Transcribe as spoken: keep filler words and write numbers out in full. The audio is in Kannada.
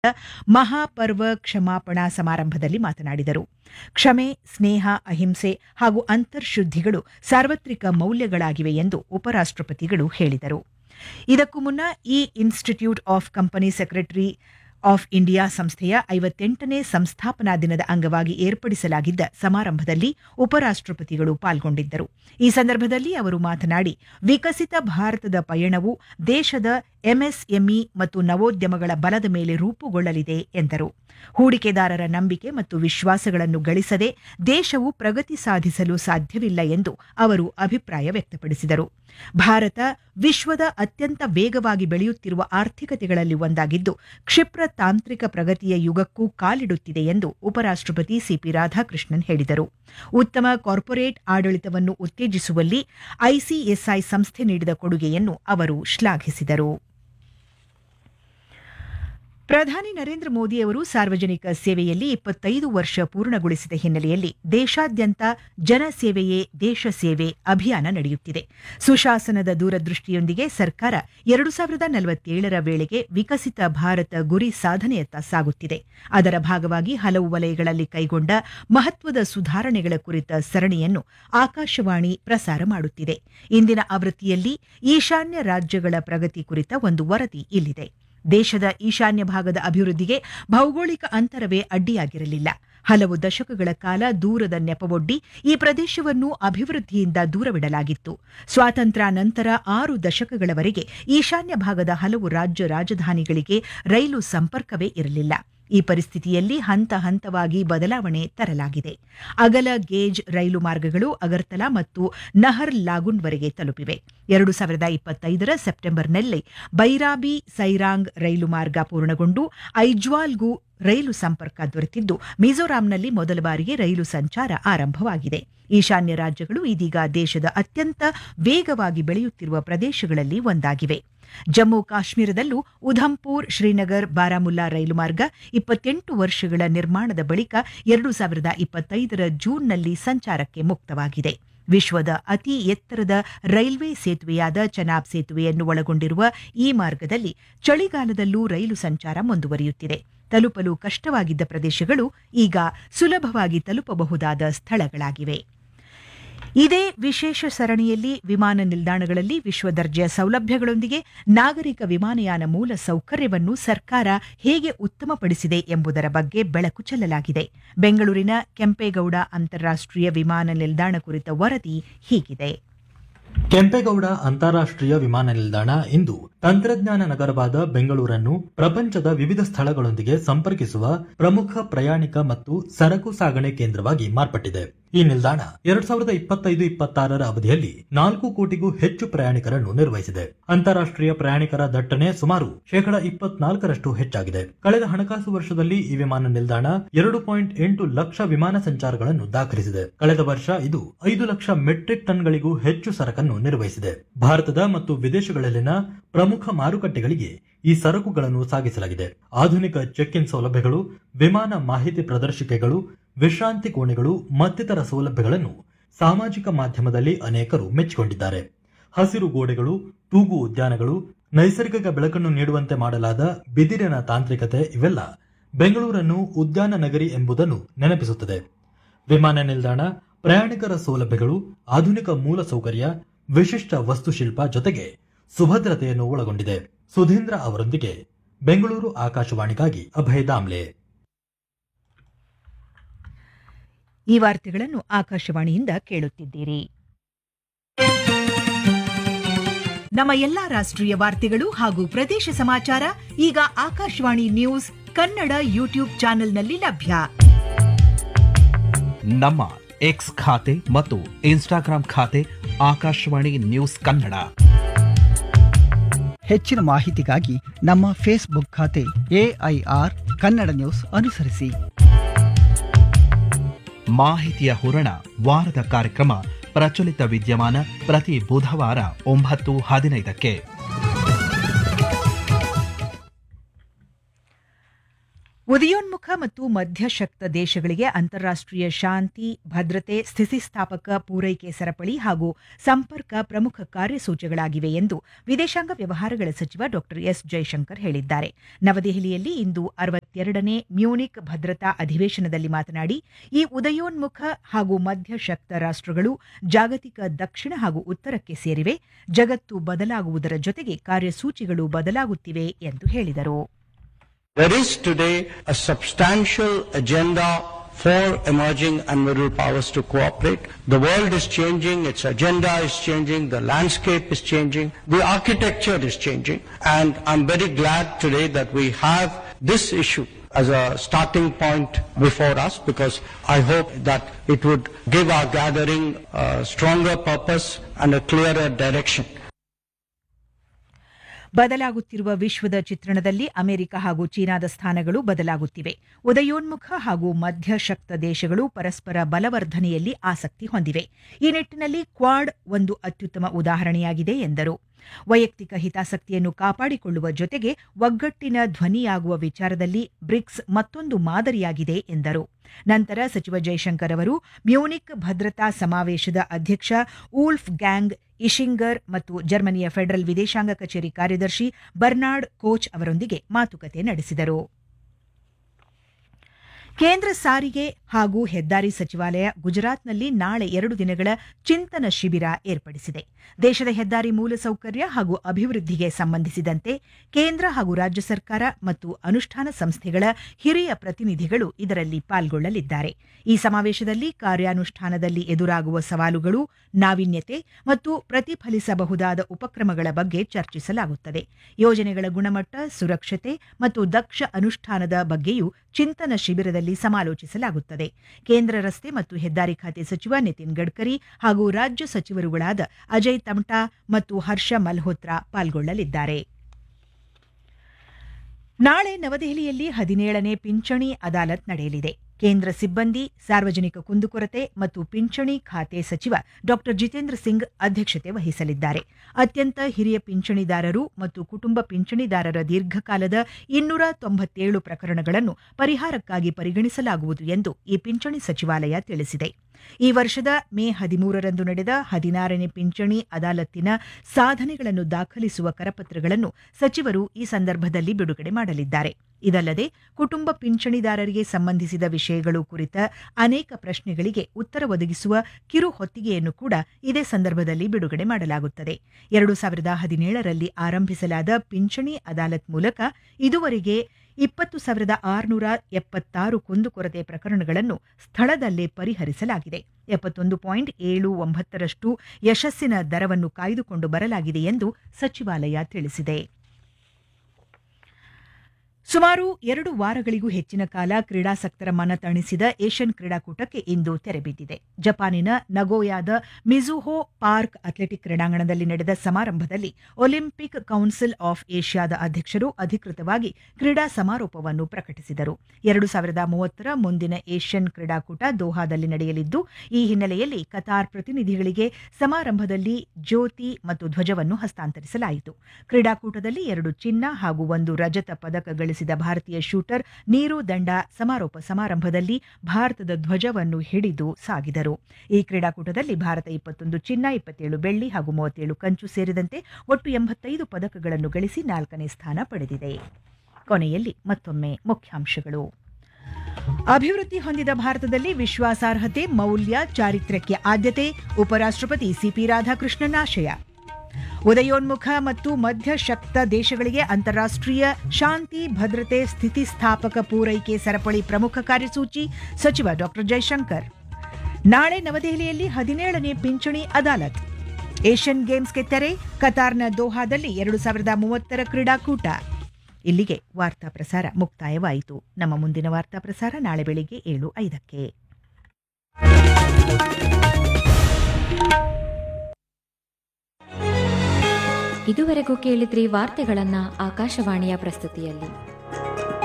ಮಹಾಪರ್ವ ಕ್ಷಮಾಪಣಾ ಸಮಾರಂಭದಲ್ಲಿ ಮಾತನಾಡಿದರು. ಕ್ಷಮೆ, ಸ್ನೇಹ, ಅಹಿಂಸೆ ಹಾಗೂ ಅಂತರ್ಶುದ್ಧಿಗಳು ಸಾರ್ವತ್ರಿಕ ಮೌಲ್ಯಗಳಾಗಿವೆ ಎಂದು ಉಪರಾಷ್ಟ್ರಪತಿಗಳು ಹೇಳಿದರು. ಇದಕ್ಕೂ ಮುನ್ನ ಈ institute of company secretary of India ಸಂಸ್ಥೆಯ ಐವತ್ತೆಂಟನೇ ಸಂಸ್ಥಾಪನಾ ದಿನದ ಅಂಗವಾಗಿ ಏರ್ಪಡಿಸಲಾಗಿದ್ದ ಸಮಾರಂಭದಲ್ಲಿ ಉಪರಾಷ್ಟ್ರಪತಿಗಳು ಪಾಲ್ಗೊಂಡಿದ್ದರು. ಈ ಸಂದರ್ಭದಲ್ಲಿ ಅವರು ಮಾತನಾಡಿ, ವಿಕಸಿತ ಭಾರತದ ಪಯಣವು ದೇಶದ ಎಂಎಸ್ಎಂಇ ಮತ್ತು ನವೋದ್ಯಮಗಳ ಬಲದ ಮೇಲೆ ರೂಪುಗೊಳ್ಳಲಿದೆ ಎಂದರು. ಹೂಡಿಕೆದಾರರ ನಂಬಿಕೆ ಮತ್ತು ವಿಶ್ವಾಸಗಳನ್ನು ಗಳಿಸದೆ ದೇಶವು ಪ್ರಗತಿ ಸಾಧಿಸಲು ಸಾಧ್ಯವಿಲ್ಲ ಎಂದು ಅವರು ಅಭಿಪ್ರಾಯ ವ್ಯಕ್ತಪಡಿಸಿದರು. ಭಾರತ ವಿಶ್ವದ ಅತ್ಯಂತ ವೇಗವಾಗಿ ಬೆಳೆಯುತ್ತಿರುವ ಆರ್ಥಿಕತೆಗಳಲ್ಲಿ ಒಂದಾಗಿದ್ದು, ಕ್ಷಿಪ್ರ ತಾಂತ್ರಿಕ ಪ್ರಗತಿಯ ಯುಗಕ್ಕೂ ಕಾಲಿಡುತ್ತಿದೆ ಎಂದು ಉಪರಾಷ್ಟ್ರಪತಿ ಸಿಪಿ ರಾಧಾಕೃಷ್ಣನ್ ಹೇಳಿದರು. ಉತ್ತಮ ಕಾರ್ಪೊರೇಟ್ ಆಡಳಿತವನ್ನು ಉತ್ತೇಜಿಸುವಲ್ಲಿ ಐಸಿಎಸ್ಐ ಸಂಸ್ಥೆ ನೀಡಿದ ಕೊಡುಗೆಯನ್ನು ಅವರು ಶ್ಲಾಘಿಸಿದರು. ಪ್ರಧಾನಿ ನರೇಂದ್ರ ಮೋದಿ ಅವರು ಸಾರ್ವಜನಿಕ ಸೇವೆಯಲ್ಲಿ ಇಪ್ಪತ್ತೈದು ವರ್ಷ ಪೂರ್ಣಗೊಳಿಸಿದ ಹಿನ್ನೆಲೆಯಲ್ಲಿ ದೇಶಾದ್ಯಂತ ಜನಸೇವೆಯೇ ದೇಶ ಸೇವೆ ಅಭಿಯಾನ ನಡೆಯುತ್ತಿದೆ. ಸುಶಾಸನದ ದೂರದೃಷ್ಟಿಯೊಂದಿಗೆ ಸರ್ಕಾರ ಎರಡು ಸಾವಿರದ ನಲವತ್ತೇಳರ ವೇಳೆಗೆ ವಿಕಸಿತ ಭಾರತ ಗುರಿ ಸಾಧನೆಯತ್ತ ಸಾಗುತ್ತಿದೆ. ಅದರ ಭಾಗವಾಗಿ ಹಲವು ವಲಯಗಳಲ್ಲಿ ಕೈಗೊಂಡ ಮಹತ್ವದ ಸುಧಾರಣೆಗಳ ಕುರಿತ ಸರಣಿಯನ್ನು ಆಕಾಶವಾಣಿ ಪ್ರಸಾರ ಮಾಡುತ್ತಿದೆ. ಇಂದಿನ ಆವೃತ್ತಿಯಲ್ಲಿ ಈಶಾನ್ಯ ರಾಜ್ಯಗಳ ಪ್ರಗತಿ ಕುರಿತ ಒಂದು ವರದಿ ಇಲ್ಲಿದೆ. ದೇಶದ ಈಶಾನ್ಯ ಭಾಗದ ಅಭಿವೃದ್ಧಿಗೆ ಭೌಗೋಳಿಕ ಅಂತರವೇ ಅಡ್ಡಿಯಾಗಿರಲಿಲ್ಲ. ಹಲವು ದಶಕಗಳ ಕಾಲ ದೂರದ ನೆಪವೊಡ್ಡಿ ಈ ಪ್ರದೇಶವನ್ನು ಅಭಿವೃದ್ಧಿಯಿಂದ ದೂರವಿಡಲಾಗಿತ್ತು. ಸ್ವಾತಂತ್ರ್ಯ ನಂತರ ಆರು ದಶಕಗಳವರೆಗೆ ಈಶಾನ್ಯ ಭಾಗದ ಹಲವು ರಾಜ್ಯ ರಾಜಧಾನಿಗಳಿಗೆ ರೈಲು ಸಂಪರ್ಕವೇ ಇರಲಿಲ್ಲ. ಈ ಪರಿಸ್ಥಿತಿಯಲ್ಲಿ ಹಂತ ಹಂತವಾಗಿ ಬದಲಾವಣೆ ತರಲಾಗಿದೆ. ಅಗಲ ಗೇಜ್ ರೈಲು ಮಾರ್ಗಗಳು ಅಗರ್ತಲಾ ಮತ್ತು ನಹರ್ ಲಾಗುನ್ವರೆಗೆ ತಲುಪಿವೆ. ಎರಡು ಸಾವಿರದ ಇಪ್ಪತ್ತೈದರ ಸೆಪ್ಟೆಂಬರ್ನಲ್ಲಿ ಬೈರಾಬಿ ಸೈರಾಂಗ್ ರೈಲು ಮಾರ್ಗ ಪೂರ್ಣಗೊಂಡು ಐಜ್ವಾಲ್ಗೂ ರೈಲು ಸಂಪರ್ಕ ದೊರೆತಿದ್ದು, ಮಿಜೋರಾಂನಲ್ಲಿ ಮೊದಲ ಬಾರಿಗೆ ರೈಲು ಸಂಚಾರ ಆರಂಭವಾಗಿದೆ. ಈಶಾನ್ಯ ರಾಜ್ಯಗಳು ಇದೀಗ ದೇಶದ ಅತ್ಯಂತ ವೇಗವಾಗಿ ಬೆಳೆಯುತ್ತಿರುವ ಪ್ರದೇಶಗಳಲ್ಲಿ ಒಂದಾಗಿವೆ. ಜಮ್ಮು ಕಾಶ್ಮೀರದಲ್ಲೂ ಉಧಂಪುರ್ ಶ್ರೀನಗರ್ ಬಾರಾಮುಲ್ಲಾ ರೈಲು ಮಾರ್ಗ ಇಪ್ಪತ್ತೆಂಟು ವರ್ಷಗಳ ನಿರ್ಮಾಣದ ಬಳಿಕ ಎರಡು ಸಾವಿರದ ಇಪ್ಪತ್ತೈದರ ಜೂನ್ನಲ್ಲಿ ಸಂಚಾರಕ್ಕೆ ಮುಕ್ತವಾಗಿದೆ. ವಿಶ್ವದ ಅತಿ ಎತ್ತರದ ರೈಲ್ವೆ ಸೇತುವೆಯಾದ ಚೆನಾಬ್ ಸೇತುವೆಯನ್ನು ಒಳಗೊಂಡಿರುವ ಈ ಮಾರ್ಗದಲ್ಲಿ ಚಳಿಗಾಲದಲ್ಲೂ ರೈಲು ಸಂಚಾರ ಮುಂದುವರಿಯುತ್ತಿದೆ. ತಲುಪಲು ಕಷ್ಟವಾಗಿದ್ದ ಪ್ರದೇಶಗಳು ಈಗ ಸುಲಭವಾಗಿ ತಲುಪಬಹುದಾದ ಸ್ಥಳಗಳಾಗಿವೆ. ಇದೇ ವಿಶೇಷ ಸರಣಿಯಲ್ಲಿ ವಿಮಾನ ನಿಲ್ದಾಣಗಳಲ್ಲಿ ವಿಶ್ವದರ್ಜೆಯ ಸೌಲಭ್ಯಗಳೊಂದಿಗೆ ನಾಗರಿಕ ವಿಮಾನಯಾನ ಮೂಲ ಸೌಕರ್ಯವನ್ನು ಸರ್ಕಾರ ಹೇಗೆ ಉತ್ತಮಪಡಿಸಿದೆ ಎಂಬುದರ ಬಗ್ಗೆ ಬೆಳಕು ಚೆಲ್ಲಲಾಗಿದೆ. ಬೆಂಗಳೂರಿನ ಕೆಂಪೇಗೌಡ ಅಂತಾರಾಷ್ಟ್ರೀಯ ವಿಮಾನ ನಿಲ್ದಾಣ ಕುರಿತ ವರದಿ ಹೀಗಿದೆ. ಕೆಂಪೇಗೌಡ ಅಂತಾರಾಷ್ಟ್ರೀಯ ವಿಮಾನ ನಿಲ್ದಾಣ ಇಂದು ತಂತ್ರಜ್ಞಾನ ನಗರವಾದ ಬೆಂಗಳೂರನ್ನು ಪ್ರಪಂಚದ ವಿವಿಧ ಸ್ಥಳಗಳೊಂದಿಗೆ ಸಂಪರ್ಕಿಸುವ ಪ್ರಮುಖ ಪ್ರಯಾಣಿಕ ಮತ್ತು ಸರಕು ಸಾಗಣೆ ಕೇಂದ್ರವಾಗಿ ಮಾರ್ಪಟ್ಟಿದೆ. ಈ ನಿಲ್ದಾಣ ಎರಡ್ ಸಾವಿರದ ಇಪ್ಪತ್ತೈದು ಇಪ್ಪತ್ತಾರರ ಅವಧಿಯಲ್ಲಿ ನಾಲ್ಕು ಕೋಟಿಗೂ ಹೆಚ್ಚು ಪ್ರಯಾಣಿಕರನ್ನು ನಿರ್ವಹಿಸಿದೆ. ಅಂತಾರಾಷ್ಟ್ರೀಯ ಪ್ರಯಾಣಿಕರ ದಟ್ಟಣೆ ಸುಮಾರು ಶೇಕಡ ಇಪ್ಪತ್ನಾಲ್ಕರಷ್ಟು ಹೆಚ್ಚಾಗಿದೆ. ಕಳೆದ ಹಣಕಾಸು ವರ್ಷದಲ್ಲಿ ಈ ವಿಮಾನ ನಿಲ್ದಾಣ ಎರಡು ಪಾಯಿಂಟ್ ಎಂಟು ಲಕ್ಷ ವಿಮಾನ ಸಂಚಾರಗಳನ್ನು ದಾಖಲಿಸಿದೆ. ಕಳೆದ ವರ್ಷ ಇದು ಐದು ಲಕ್ಷ ಮೆಟ್ರಿಕ್ ಟನ್ಗಳಿಗೂ ಹೆಚ್ಚು ಸರಕನ್ನು ನಿರ್ವಹಿಸಿದೆ. ಭಾರತದ ಮತ್ತು ವಿದೇಶಗಳಲ್ಲಿನ ಪ್ರಮುಖ ಮಾರುಕಟ್ಟೆಗಳಿಗೆ ಈ ಸರಕುಗಳನ್ನು ಸಾಗಿಸಲಾಗಿದೆ. ಆಧುನಿಕ ಚೆಕ್ ಇನ್ ಸೌಲಭ್ಯಗಳು, ವಿಮಾನ ಮಾಹಿತಿ ಪ್ರದರ್ಶಿಕೆಗಳು, ವಿಶ್ರಾಂತಿ ಕೋಣೆಗಳು ಮತ್ತಿತರ ಸೌಲಭ್ಯಗಳನ್ನು ಸಾಮಾಜಿಕ ಮಾಧ್ಯಮದಲ್ಲಿ ಅನೇಕರು ಮೆಚ್ಚಿಕೊಂಡಿದ್ದಾರೆ. ಹಸಿರು ಗೋಡೆಗಳು, ತೂಗು ಉದ್ಯಾನಗಳು, ನೈಸರ್ಗಿಕ ಬೆಳಕನ್ನು ನೀಡುವಂತೆ ಮಾಡಲಾದ ಬಿದಿರಿನ ತಾಂತ್ರಿಕತೆ ಇವೆಲ್ಲ ಬೆಂಗಳೂರನ್ನು ಉದ್ಯಾನ ನಗರಿ ಎಂಬುದನ್ನು ನೆನಪಿಸುತ್ತದೆ. ವಿಮಾನ ನಿಲ್ದಾಣ ಪ್ರಯಾಣಿಕರ ಸೌಲಭ್ಯಗಳು, ಆಧುನಿಕ ಮೂಲ ಸೌಕರ್ಯ, ವಿಶಿಷ್ಟ ವಸ್ತುಶಿಲ್ಪ ಜೊತೆಗೆ ಸುಭದ್ರತೆಯನ್ನು ಒಳಗೊಂಡಿದೆ. ಸುಧೀಂದ್ರ ಅವರೊಂದಿಗೆ ಬೆಂಗಳೂರು ಆಕಾಶವಾಣಿಗಾಗಿ ಅಭಯ್ ದಾಮ್ಲೆ. ಈ ವಾರ್ತೆಗಳನ್ನು ಆಕಾಶವಾಣಿಯಿಂದ ಕೇಳುತ್ತಿದ್ದೀರಿ. ನಮ್ಮ ಎಲ್ಲಾ ರಾಷ್ಟ್ರೀಯ ವಾರ್ತೆಗಳು ಹಾಗೂ ಪ್ರದೇಶ ಸಮಾಚಾರ ಈಗ ಆಕಾಶವಾಣಿ ನ್ಯೂಸ್ ಕನ್ನಡ ಯೂಟ್ಯೂಬ್ ಚಾನೆಲ್ನಲ್ಲಿ ಲಭ್ಯ. ನಮ್ಮ ಎಕ್ಸ್ ಖಾತೆ ಮತ್ತು ಇನ್ಸ್ಟಾಗ್ರಾಂ ಖಾತೆ ಆಕಾಶವಾಣಿ ನ್ಯೂಸ್ ಕನ್ನಡ. ಹೆಚ್ಚಿನ ಮಾಹಿತಿಗಾಗಿ ನಮ್ಮ ಫೇಸ್ಬುಕ್ ಖಾತೆ ಎಐಆರ್ ಕನ್ನಡ ನ್ಯೂಸ್ ಅನುಸರಿಸಿ. ಮಾಹಿತಿಯ ಹೂರಣ ವಾರದ ಕಾರ್ಯಕ್ರಮ ಪ್ರಚಲಿತ ವಿದ್ಯಮಾನ ಪ್ರತಿ ಬುಧವಾರ ಒಂಬತ್ತು ಹದಿನೈದಕ್ಕೆ. ಉದಯೋನ್ಮುಖ ಮತ್ತು ಮಧ್ಯಶಕ್ತ ದೇಶಗಳಿಗೆ ಅಂತಾರಾಷ್ಟೀಯ ಶಾಂತಿ, ಭದ್ರತೆ, ಸ್ಥಿತಿಸ್ಥಾಪಕ ಪೂರೈಕೆ ಸರಪಳಿ ಹಾಗೂ ಸಂಪರ್ಕ ಪ್ರಮುಖ ಕಾರ್ಯಸೂಚಿಗಳಾಗಿವೆ ಎಂದು ವಿದೇಶಾಂಗ ವ್ಯವಹಾರಗಳ ಸಚಿವ ಡಾ ಎಸ್ ಜೈಶಂಕರ್ ಹೇಳಿದ್ದಾರೆ. ನವದೆಹಲಿಯಲ್ಲಿ ಇಂದು ಅರವತ್ತೆರಡನೇ ಮ್ಯೂನಿಕ್ ಭದ್ರತಾ ಅಧಿವೇಶನದಲ್ಲಿ ಮಾತನಾಡಿ, ಈ ಉದಯೋನ್ಮುಖ ಹಾಗೂ ಮಧ್ಯಶಕ್ತ ರಾಷ್ಟಗಳು ಜಾಗತಿಕ ದಕ್ಷಿಣ ಹಾಗೂ ಉತ್ತರಕ್ಕೆ ಸೇರಿವೆ. ಜಗತ್ತು ಬದಲಾಗುವುದರ ಜೊತೆಗೆ ಕಾರ್ಯಸೂಚಿಗಳು ಬದಲಾಗುತ್ತಿವೆ ಎಂದು ಹೇಳಿದರು. There is today a substantial agenda for emerging and middle powers to cooperate. The world is changing, its agenda is changing, the landscape is changing, the architecture is changing, and I'm very glad today that we have this issue as a starting point before us, because I hope that it would give our gathering a stronger purpose and a clearer direction. ಬದಲಾಗುತ್ತಿರುವ ವಿಶ್ವದ ಚಿತ್ರಣದಲ್ಲಿ ಅಮೆರಿಕ ಹಾಗೂ ಚೀನಾದ ಸ್ಥಾನಗಳು ಬದಲಾಗುತ್ತಿವೆ. ಉದಯೋನ್ಮುಖ ಹಾಗೂ ಮಧ್ಯಶಕ್ತ ದೇಶಗಳು ಪರಸ್ಪರ ಬಲವರ್ಧನೆಯಲ್ಲಿ ಆಸಕ್ತಿ ಹೊಂದಿವೆ. ಈ ನಿಟ್ಟಿನಲ್ಲಿ ಕ್ವಾಡ್ ಒಂದು ಅತ್ಯುತ್ತಮ ಉದಾಹರಣೆಯಾಗಿದೆ ಎಂದರು. ವೈಯಕ್ತಿಕ ಹಿತಾಸಕ್ತಿಯನ್ನು ಕಾಪಾಡಿಕೊಳ್ಳುವ ಜೊತೆಗೆ ಒಗ್ಗಟ್ಟಿನ ಧ್ವನಿಯಾಗುವ ವಿಚಾರದಲ್ಲಿ ಬ್ರಿಕ್ಸ್ ಮತ್ತೊಂದು ಮಾದರಿಯಾಗಿದೆ ಎಂದರು. ನಂತರ ಸಚಿವ ಜೈಶಂಕರ್ ಅವರು ಮ್ಯೂನಿಕ್ ಭದ್ರತಾ ಸಮಾವೇಶದ ಅಧ್ಯಕ್ಷ ಊಲ್ಫ್ ಗ್ಯಾಂಗ್ ಇಶಿಂಗರ್ ಮತ್ತು ಜರ್ಮನಿಯ ಫೆಡರಲ್ ವಿದೇಶಾಂಗ ಕಚೇರಿ ಕಾರ್ಯದರ್ಶಿ ಬರ್ನಾರ್ಡ್ ಕೋಚ್ ಅವರೊಂದಿಗೆ ಮಾತುಕತೆ ನಡೆಸಿದರು. ಕೇಂದ್ರ ಸಾರಿಗೆ ಹಾಗೂ ಹೆದ್ದಾರಿ ಸಚಿವಾಲಯ ಗುಜರಾತ್ನಲ್ಲಿ ನಾಳೆ ಎರಡು ದಿನಗಳ ಚಿಂತನ ಶಿಬಿರ ಏರ್ಪಡಿಸಿದೆ. ದೇಶದ ಹೆದ್ದಾರಿ ಮೂಲಸೌಕರ್ಯ ಹಾಗೂ ಅಭಿವೃದ್ಧಿಗೆ ಸಂಬಂಧಿಸಿದಂತೆ ಕೇಂದ್ರ ಹಾಗೂ ರಾಜ್ಯ ಸರ್ಕಾರ ಮತ್ತು ಅನುಷ್ಠಾನ ಸಂಸ್ಥೆಗಳ ಹಿರಿಯ ಪ್ರತಿನಿಧಿಗಳು ಇದರಲ್ಲಿ ಪಾಲ್ಗೊಳ್ಳಲಿದ್ದಾರೆ. ಈ ಸಮಾವೇಶದಲ್ಲಿ ಕಾರ್ಯಾನುಷ್ಠಾನದಲ್ಲಿ ಎದುರಾಗುವ ಸವಾಲುಗಳು, ನಾವೀನ್ಯತೆ ಮತ್ತು ಪ್ರತಿಫಲಿಸಬಹುದಾದ ಉಪಕ್ರಮಗಳ ಬಗ್ಗೆ ಚರ್ಚಿಸಲಾಗುತ್ತದೆ. ಯೋಜನೆಗಳ ಗುಣಮಟ್ಟ, ಸುರಕ್ಷತೆ ಮತ್ತು ದಕ್ಷ ಅನುಷ್ಠಾನದ ಬಗ್ಗೆಯೂ ಚಿಂತನ ಶಿಬಿರದಲ್ಲಿ ಸಮಾಲೋಚಿಸಲಾಗುತ್ತದೆ. ಕೇಂದ್ರ ರಸ್ತೆ ಮತ್ತು ಹೆದ್ದಾರಿ ಖಾತೆ ಸಚಿವ ನಿತಿನ್ ಗಡ್ಕರಿ ಹಾಗೂ ರಾಜ್ಯ ಸಚಿವರುಗಳಾದ ಅಜಯ್ ತಮ್ಟಾ ಮತ್ತು ಹರ್ಷ ಮಲ್ಹೋತ್ರಾ ಪಾಲ್ಗೊಳ್ಳಲಿದ್ದಾರೆ. ನಾಳೆ ನವದೆಹಲಿಯಲ್ಲಿ ಹದಿನೇಳನೇ ಪಿಂಚಣಿ ಅದಾಲತ್ ನಡೆಯಲಿದೆ. ಕೇಂದ್ರ ಸಿಬ್ಬಂದಿ, ಸಾರ್ವಜನಿಕ ಕುಂದುಕೊರತೆ ಮತ್ತು ಪಿಂಚಣಿ ಖಾತೆ ಸಚಿವ ಡಾ ಜಿತೇಂದ್ರ ಸಿಂಗ್ ಅಧ್ಯಕ್ಷತೆ ವಹಿಸಲಿದ್ದಾರೆ. ಅತ್ಯಂತ ಹಿರಿಯ ಪಿಂಚಣಿದಾರರು ಮತ್ತು ಕುಟುಂಬ ಪಿಂಚಣಿದಾರರ ದೀರ್ಘಕಾಲದ ಇನ್ನೂರ ತೊಂಬತ್ತೇಳು ಪ್ರಕರಣಗಳನ್ನು ಪರಿಹಾರಕ್ಕಾಗಿ ಪರಿಗಣಿಸಲಾಗುವುದು ಎಂದು ಈ ಪಿಂಚಣಿ ಸಚಿವಾಲಯ ತಿಳಿಸಿದೆ. ಈ ವರ್ಷದ ಮೇ ಹದಿಮೂರರಂದು ನಡೆದ ಹದಿನಾರನೇ ಪಿಂಚಣಿ ಅದಾಲತ್ತಿನ ಸಾಧನೆಗಳನ್ನು ದಾಖಲಿಸುವ ಕರಪತ್ರಗಳನ್ನು ಸಚಿವರು ಈ ಸಂದರ್ಭದಲ್ಲಿ ಬಿಡುಗಡೆ ಮಾಡಲಿದ್ದಾರೆ. ಇದಲ್ಲದೆ ಕುಟುಂಬ ಪಿಂಚಣಿದಾರರಿಗೆ ಸಂಬಂಧಿಸಿದ ವಿಷಯಗಳು ಕುರಿತ ಅನೇಕ ಪ್ರಶ್ನೆಗಳಿಗೆ ಉತ್ತರ ಒದಗಿಸುವ ಕಿರು ಹೊತ್ತಿಗೆಯನ್ನು ಕೂಡ ಇದೇ ಸಂದರ್ಭದಲ್ಲಿ ಬಿಡುಗಡೆ ಮಾಡಲಾಗುತ್ತದೆ. ಎರಡು ಸಾವಿರದ ಹದಿನೇಳರಲ್ಲಿ ಆರಂಭಿಸಲಾದ ಪಿಂಚಣಿ ಅದಾಲತ್ ಮೂಲಕ ಇದುವರೆಗೆ ಇಪ್ಪತ್ತು ಸಾವಿರದ ಆರುನೂರ ಎಪ್ಪತ್ತಾರು ಕುಂದುಕೊರತೆ ಪ್ರಕರಣಗಳನ್ನು ಸ್ಥಳದಲ್ಲೇ ಪರಿಹರಿಸಲಾಗಿದೆ. ಎಪ್ಪತ್ತೊಂದು ಪಾಯಿಂಟ್ ಏಳು ಒಂಬತ್ತರಷ್ಟು ಯಶಸ್ಸಿನ ದರವನ್ನು ಕಾಯ್ದುಕೊಂಡು ಬರಲಾಗಿದೆ ಎಂದು ಸಚಿವಾಲಯ ತಿಳಿಸಿದೆ. ಸುಮಾರು ಎರಡು ವಾರಗಳಿಗೂ ಹೆಚ್ಚಿನ ಕಾಲ ಕ್ರೀಡಾಸಕ್ತರ ಮನ ತಣಿಸಿದ ಏಷ್ಯನ್ ಕ್ರೀಡಾಕೂಟಕ್ಕೆ ಇಂದು ತೆರೆಬಿದ್ದಿದೆ. ಜಪಾನಿನ ನಗೋಯಾದ ಮಿಜುಹೋ ಪಾರ್ಕ್ ಅಥ್ಲೆಟಿಕ್ ಕ್ರೀಡಾಂಗಣದಲ್ಲಿ ನಡೆದ ಸಮಾರಂಭದಲ್ಲಿ ಒಲಿಂಪಿಕ್ ಕೌನ್ಸಿಲ್ ಆಫ್ ಏಷ್ಯಾದ ಅಧ್ಯಕ್ಷರು ಅಧಿಕೃತವಾಗಿ ಕ್ರೀಡಾ ಸಮಾರೋಪವನ್ನು ಪ್ರಕಟಿಸಿದರು. ಎರಡು ಸಾವಿರದ ಮೂವತ್ತರ ಮುಂದಿನ ಏಷ್ಯನ್ ಕ್ರೀಡಾಕೂಟ ದೋಹಾದಲ್ಲಿ ನಡೆಯಲಿದ್ದು, ಈ ಹಿನ್ನೆಲೆಯಲ್ಲಿ ಕತಾರ್ ಪ್ರತಿನಿಧಿಗಳಿಗೆ ಸಮಾರಂಭದಲ್ಲಿ ಜ್ಯೋತಿ ಮತ್ತು ಧ್ವಜವನ್ನು ಹಸ್ತಾಂತರಿಸಲಾಯಿತು. ಕ್ರೀಡಾಕೂಟದಲ್ಲಿ ಎರಡು ಚಿನ್ನ ಹಾಗೂ ಒಂದು ರಜತ ಪದಕ ಗಳಿಸಿದ ಭಾರತೀಯ ಶೂಟರ್ ನೀರು ದಂಡ ಸಮಾರೋಪ ಸಮಾರಂಭದಲ್ಲಿ ಭಾರತದ ಧ್ವಜವನ್ನು ಹಿಡಿದು ಸಾಗಿದರು. ಈ ಕ್ರೀಡಾಕೂಟದಲ್ಲಿ ಭಾರತ ಇಪ್ಪತ್ತೊಂದು ಚಿನ್ನ, ಇಪ್ಪತ್ತೇಳು ಬೆಳ್ಳಿ ಹಾಗೂ ಮೂವತ್ತೇಳು ಕಂಚು ಸೇರಿದಂತೆ ಒಟ್ಟು ಎಂಬತ್ತೈದು ಪದಕಗಳನ್ನು ಗಳಿಸಿ ನಾಲ್ಕನೇ ಸ್ಥಾನ ಪಡೆದಿದೆ. ಕೊನೆಯಲ್ಲಿ ಮತ್ತೊಮ್ಮೆ ಮುಖ್ಯಾಂಶಗಳು. ಅಭಿವೃದ್ಧಿ ಹೊಂದಿದ ಭಾರತದಲ್ಲಿ ವಿಶ್ವಾಸಾರ್ಹತೆ, ಮೌಲ್ಯ, ಚಾರಿತ್ರ್ಯಕ್ಕೆ ಆದ್ಯತೆ, ಉಪರಾಷ್ಟ್ರಪತಿ ಸಿಪಿ ರಾಧಾಕೃಷ್ಣನ್ ಆಶಯ. ಉದಯೋನ್ಮುಖ ಮತ್ತು ಮಧ್ಯಶಕ್ತ ದೇಶಗಳಿಗೆ ಅಂತಾರಾಷ್ಟೀಯ ಶಾಂತಿ, ಭದ್ರತೆ, ಸ್ಥಿತಿಸ್ಥಾಪಕ ಪೂರೈಕೆ ಸರಪಳಿ ಪ್ರಮುಖ ಕಾರ್ಯಸೂಚಿ, ಸಚಿವ ಡಾ ಜೈಶಂಕರ್. ನಾಳೆ ನವದೆಹಲಿಯಲ್ಲಿ ಹದಿನೇಳನೇ ಪಿಂಚಣಿ ಅದಾಲತ್. ಏಷ್ಯನ್ ಗೇಮ್ಸ್ಗೆ ತೆರೆ, ಕತಾರ್ನ ದೋಹಾದಲ್ಲಿ ಎರಡು ಸಾವಿರದ ಮೂವತ್ತರ ಕ್ರೀಡಾಕೂಟ. ಇಲ್ಲಿಗೆ ವಾರ್ತಾ ಪ್ರಸಾರ ಮುಕ್ತಾಯವಾಯಿತು. ನಮ್ಮ ಮುಂದಿನ ವಾರ್ತಾ ಪ್ರಸಾರ ನಾಳೆ ಬೆಳಿಗ್ಗೆ ಏಳು ಐದಕ್ಕೆ. ಇದುವರೆಗೂ ಕೇಳಿದ್ರಿ ವಾರ್ತೆಗಳನ್ನ ಆಕಾಶವಾಣಿಯ ಪ್ರಸ್ತುತಿಯಲ್ಲಿ.